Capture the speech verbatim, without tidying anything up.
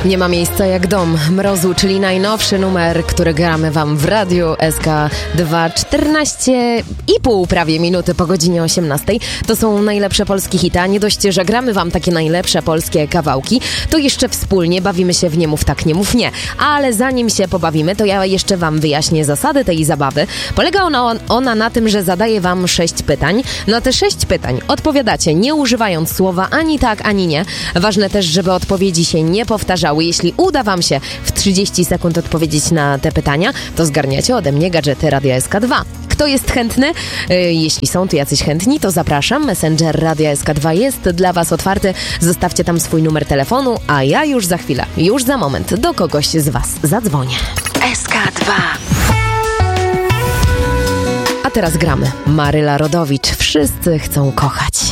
Nie ma miejsca jak dom mrozu, czyli najnowszy numer, który gramy wam w radiu S K dwa, czternaście i pół prawie minuty po godzinie osiemnastej. To są najlepsze polskie hity, a nie dość, że gramy wam takie najlepsze polskie kawałki, to jeszcze wspólnie bawimy się w Nie mów tak, nie mów nie. Ale zanim się pobawimy, to ja jeszcze wam wyjaśnię zasady tej zabawy. Polega ona, ona na tym, że zadaję wam sześć pytań. Na te sześć pytań odpowiadacie, nie używając słowa ani tak, ani nie. Ważne też, żeby odpowiedzi się nie powtarzały. Jeśli uda wam się w trzydzieści sekund odpowiedzieć na te pytania, to zgarniacie ode mnie gadżety Radia S K dwa. Kto jest chętny? Yy, jeśli są tu jacyś chętni, to zapraszam. Messenger Radia S K dwa jest dla was otwarty. Zostawcie tam swój numer telefonu, a ja już za chwilę, już za moment do kogoś z was zadzwonię. S K dwa. A teraz gramy. Maryla Rodowicz. Wszyscy chcą kochać.